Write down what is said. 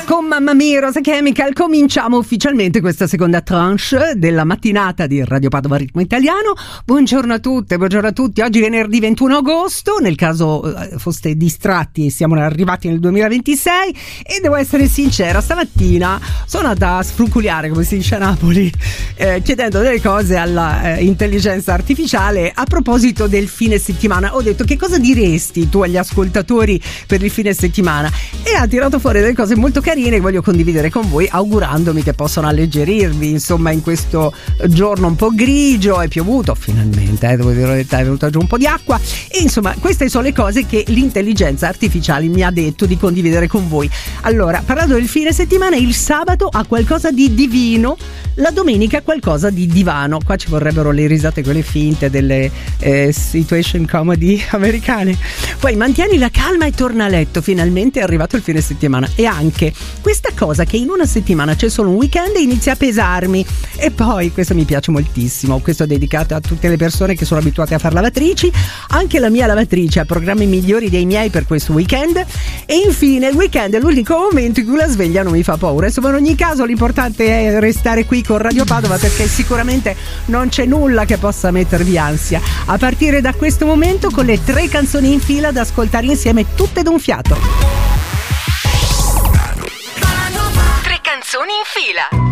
Con Mamma Mia, Rosa Chemical cominciamo ufficialmente questa seconda tranche della mattinata di Radio Padova Ritmo Italiano. Buongiorno a tutte, buongiorno a tutti. Oggi venerdì 21 agosto, nel caso foste distratti, siamo arrivati nel 2026 e devo essere sincera, stamattina sono andata a sfruculiare, come si dice a Napoli, chiedendo delle cose alla intelligenza artificiale a proposito del fine settimana. Ho detto: che cosa diresti tu agli ascoltatori per il fine settimana? E ha tirato fuori delle cose molto carine che voglio condividere con voi, augurandomi che possano alleggerirvi, insomma, in questo giorno un po' grigio. È piovuto finalmente, devo dire la verità, è venuta giù un po' di acqua e insomma queste sono le cose che l'intelligenza artificiale mi ha detto di condividere con voi. Allora, parlando del fine settimana, il sabato ha qualcosa di divino, la domenica qualcosa di divano. Qua ci vorrebbero le risate, quelle finte delle situation comedy americane. Poi mantieni la calma e torna a letto, finalmente è arrivato il fine settimana. E anche questa cosa che in una settimana c'è solo un weekend e inizia a pesarmi. E poi, questo mi piace moltissimo, questo è dedicato a tutte le persone che sono abituate a fare lavatrici. Anche la mia lavatrice ha programmi migliori dei miei per questo weekend. E infine il weekend è l'unico momento in cui la sveglia non mi fa paura. Insomma, in ogni caso l'importante è restare qui con Radio Padova, perché sicuramente non c'è nulla che possa mettervi ansia. A partire da questo momento, con le 3 canzoni in fila da ascoltare insieme tutte d'un fiato. 3 canzoni in fila.